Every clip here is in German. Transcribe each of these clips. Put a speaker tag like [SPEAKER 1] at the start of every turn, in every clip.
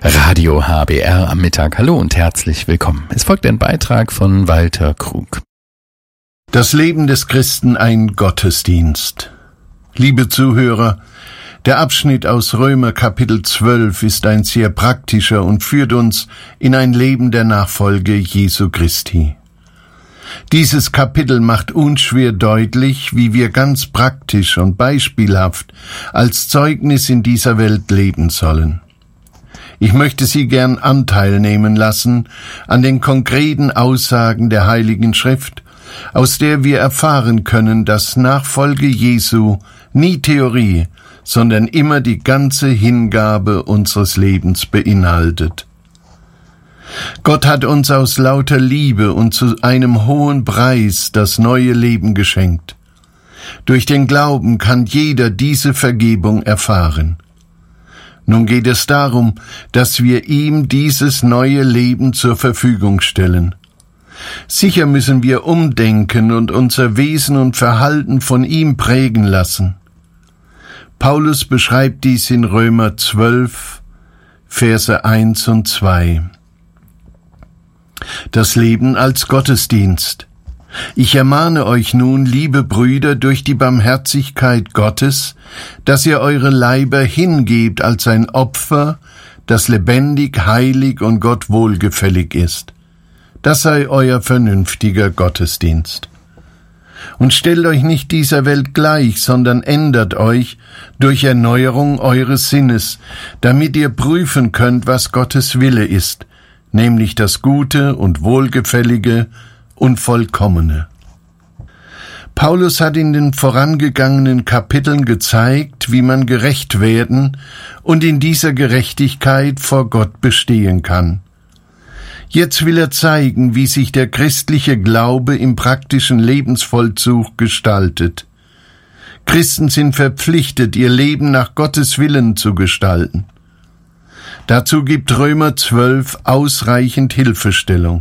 [SPEAKER 1] Radio HBR am Mittag. Hallo und herzlich willkommen. Es folgt ein Beitrag von Walter Krug.
[SPEAKER 2] Das Leben des Christen ein Gottesdienst. Liebe Zuhörer, der Abschnitt aus Römer Kapitel 12 ist ein sehr praktischer und führt uns in ein Leben der Nachfolge Jesu Christi. Dieses Kapitel macht unschwer deutlich, wie wir ganz praktisch und beispielhaft als Zeugnis in dieser Welt leben sollen. Ich möchte Sie gern Anteil nehmen lassen an den konkreten Aussagen der Heiligen Schrift, aus der wir erfahren können, dass Nachfolge Jesu nie Theorie, sondern immer die ganze Hingabe unseres Lebens beinhaltet. Gott hat uns aus lauter Liebe und zu einem hohen Preis das neue Leben geschenkt. Durch den Glauben kann jeder diese Vergebung erfahren. Nun geht es darum, dass wir ihm dieses neue Leben zur Verfügung stellen. Sicher müssen wir umdenken und unser Wesen und Verhalten von ihm prägen lassen. Paulus beschreibt dies in Römer 12, Verse 1 und 2. Das Leben als Gottesdienst. Ich ermahne euch nun, liebe Brüder, durch die Barmherzigkeit Gottes, dass ihr eure Leiber hingebt als ein Opfer, das lebendig, heilig und Gott wohlgefällig ist. Das sei euer vernünftiger Gottesdienst. Und stellt euch nicht dieser Welt gleich, sondern ändert euch durch Erneuerung eures Sinnes, damit ihr prüfen könnt, was Gottes Wille ist, nämlich das Gute und Wohlgefällige und Vollkommene. Paulus hat in den vorangegangenen Kapiteln gezeigt, wie man gerecht werden und in dieser Gerechtigkeit vor Gott bestehen kann. Jetzt will er zeigen, wie sich der christliche Glaube im praktischen Lebensvollzug gestaltet. Christen sind verpflichtet, ihr Leben nach Gottes Willen zu gestalten. Dazu gibt Römer 12 ausreichend Hilfestellung.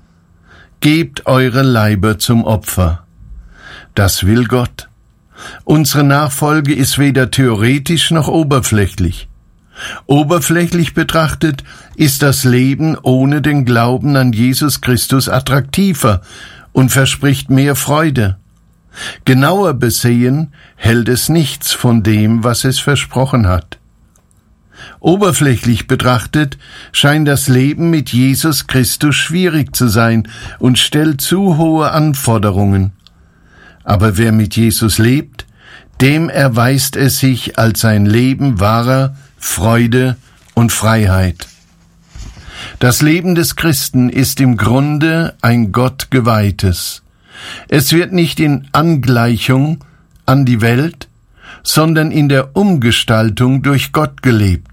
[SPEAKER 2] Gebt eure Leiber zum Opfer. Das will Gott. Unsere Nachfolge ist weder theoretisch noch oberflächlich. Oberflächlich betrachtet ist das Leben ohne den Glauben an Jesus Christus attraktiver und verspricht mehr Freude. Genauer besehen hält es nichts von dem, was es versprochen hat. Oberflächlich betrachtet scheint das Leben mit Jesus Christus schwierig zu sein und stellt zu hohe Anforderungen. Aber wer mit Jesus lebt, dem erweist es sich als ein Leben wahrer Freude und Freiheit. Das Leben des Christen ist im Grunde ein Gott geweihtes. Es wird nicht in Angleichung an die Welt, sondern in der Umgestaltung durch Gott gelebt.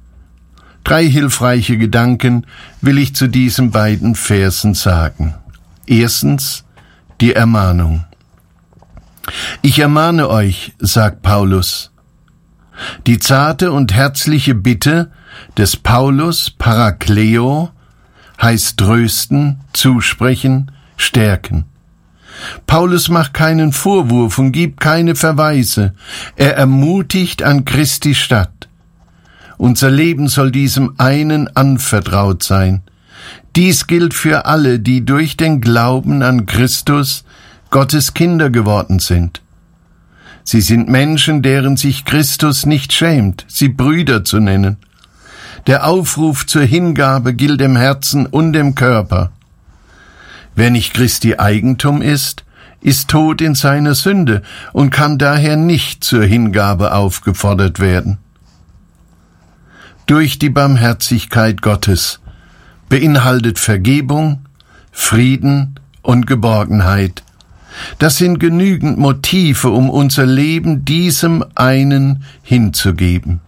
[SPEAKER 2] 3 hilfreiche Gedanken will ich zu diesen beiden Versen sagen. Erstens, die Ermahnung. Ich ermahne euch, sagt Paulus. Die zarte und herzliche Bitte des Paulus, Parakleo, heißt trösten, zusprechen, stärken. Paulus macht keinen Vorwurf und gibt keine Verweise. Er ermutigt an Christi statt. Unser Leben soll diesem einen anvertraut sein. Dies gilt für alle, die durch den Glauben an Christus Gottes Kinder geworden sind. Sie sind Menschen, deren sich Christus nicht schämt, sie Brüder zu nennen. Der Aufruf zur Hingabe gilt dem Herzen und dem Körper. Wer nicht Christi Eigentum ist tot in seiner Sünde und kann daher nicht zur Hingabe aufgefordert werden. Durch die Barmherzigkeit Gottes beinhaltet Vergebung, Frieden und Geborgenheit. Das sind genügend Motive, um unser Leben diesem einen hinzugeben.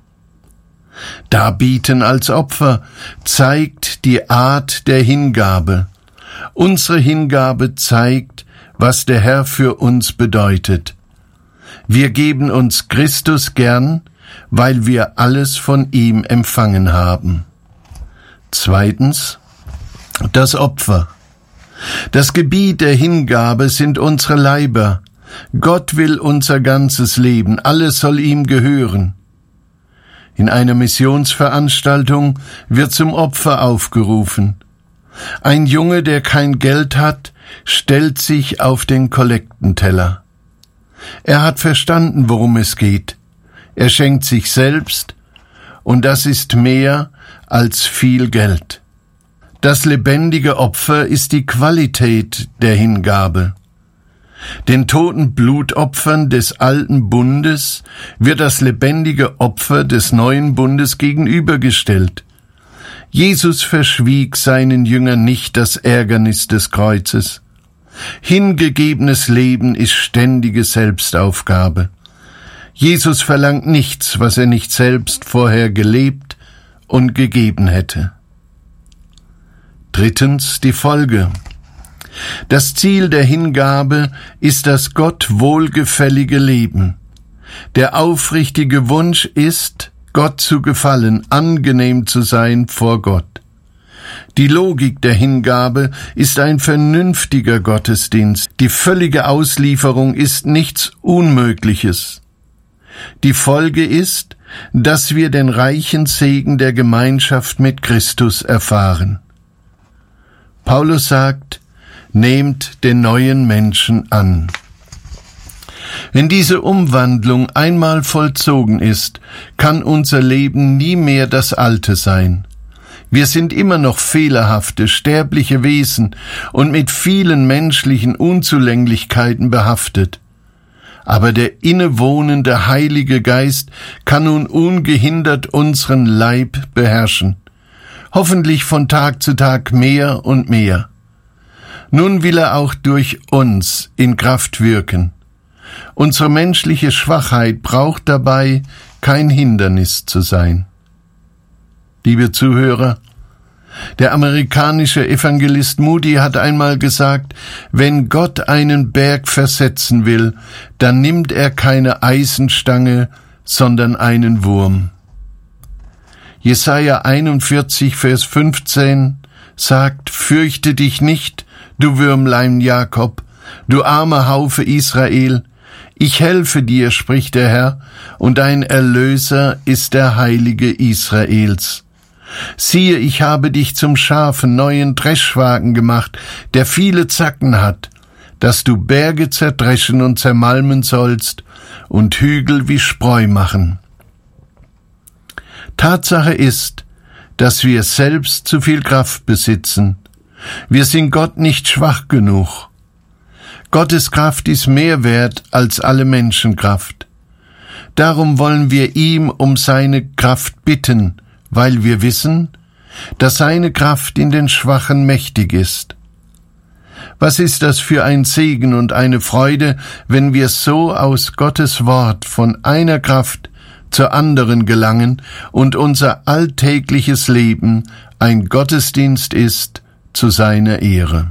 [SPEAKER 2] Darbieten als Opfer zeigt die Art der Hingabe. Unsere Hingabe zeigt, was der Herr für uns bedeutet. Wir geben uns Christus gern, weil wir alles von ihm empfangen haben. Zweitens, das Opfer. Das Gebiet der Hingabe sind unsere Leiber. Gott will unser ganzes Leben, alles soll ihm gehören. In einer Missionsveranstaltung wird zum Opfer aufgerufen. Ein Junge, der kein Geld hat, stellt sich auf den Kollektenteller. Er hat verstanden, worum es geht. Er schenkt sich selbst, und das ist mehr als viel Geld. Das lebendige Opfer ist die Qualität der Hingabe. Den toten Blutopfern des alten Bundes wird das lebendige Opfer des neuen Bundes gegenübergestellt. Jesus verschwieg seinen Jüngern nicht das Ärgernis des Kreuzes. Hingegebenes Leben ist ständige Selbstaufgabe. Jesus verlangt nichts, was er nicht selbst vorher gelebt und gegeben hätte. Drittens die Folge. Das Ziel der Hingabe ist das Gott wohlgefällige Leben. Der aufrichtige Wunsch ist, Gott zu gefallen, angenehm zu sein vor Gott. Die Logik der Hingabe ist ein vernünftiger Gottesdienst. Die völlige Auslieferung ist nichts Unmögliches. Die Folge ist, dass wir den reichen Segen der Gemeinschaft mit Christus erfahren. Paulus sagt, nehmt den neuen Menschen an. Wenn diese Umwandlung einmal vollzogen ist, kann unser Leben nie mehr das alte sein. Wir sind immer noch fehlerhafte, sterbliche Wesen und mit vielen menschlichen Unzulänglichkeiten behaftet. Aber der innewohnende Heilige Geist kann nun ungehindert unseren Leib beherrschen. Hoffentlich von Tag zu Tag mehr und mehr. Nun will er auch durch uns in Kraft wirken. Unsere menschliche Schwachheit braucht dabei kein Hindernis zu sein. Liebe Zuhörer, der amerikanische Evangelist Moody hat einmal gesagt, wenn Gott einen Berg versetzen will, dann nimmt er keine Eisenstange, sondern einen Wurm. Jesaja 41, Vers 15 sagt, fürchte dich nicht, du Würmlein Jakob, du armer Haufe Israel, ich helfe dir, spricht der Herr, und dein Erlöser ist der Heilige Israels. Siehe, ich habe dich zum scharfen neuen Dreschwagen gemacht, der viele Zacken hat, dass du Berge zerdreschen und zermalmen sollst und Hügel wie Spreu machen. Tatsache ist, dass wir selbst zu viel Kraft besitzen. Wir sind Gott nicht schwach genug. Gottes Kraft ist mehr wert als alle Menschenkraft. Darum wollen wir ihm um seine Kraft bitten, weil wir wissen, dass seine Kraft in den Schwachen mächtig ist. Was ist das für ein Segen und eine Freude, wenn wir so aus Gottes Wort von einer Kraft zur anderen gelangen und unser alltägliches Leben ein Gottesdienst ist zu seiner Ehre.